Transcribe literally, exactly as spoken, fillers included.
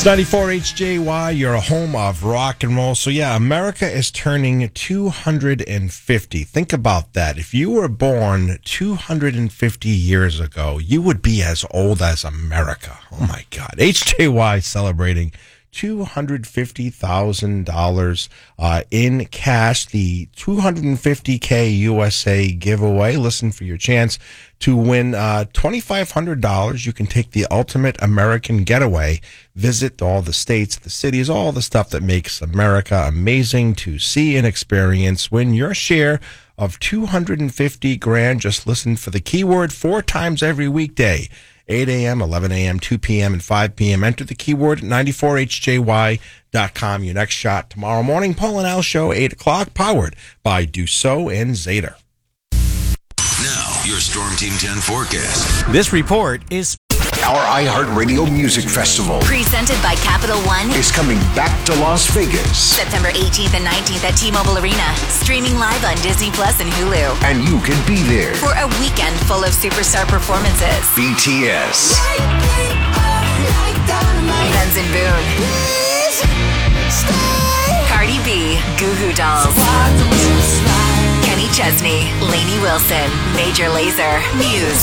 ninety-four H J Y, you're a home of rock and roll. So yeah, America is turning two hundred fifty. Think about that. If you were born two hundred fifty years ago, you would be as old as America. Oh my God. H J Y celebrating two hundred fifty thousand dollars uh, in cash. The two hundred fifty K U S A giveaway. Listen for your chance to win uh, twenty-five hundred dollars. You can take the ultimate American getaway. Visit all the states, the cities, all the stuff that makes America amazing to see and experience. Win your share of two hundred fifty grand. Just listen for the keyword four times every weekday. eight a.m., eleven a.m., two p.m., and five p.m. Enter the keyword at ninety-four H J Y dot com. Your next shot tomorrow morning. Paul and Al Show, eight o'clock, powered by Dussault and Zader. Now, your Storm Team ten forecast. This report is... Our iHeartRadio Music Festival, presented by Capital One, is coming back to Las Vegas. September eighteenth and nineteenth at T-Mobile Arena. Streaming live on Disney Plus and Hulu. And you can be there for a weekend full of superstar performances. B T S. Benz and Boone. Cardi B. Goo Goo Dolls. Kenny Chesney. Lainey Wilson. Major Lazer. Muse.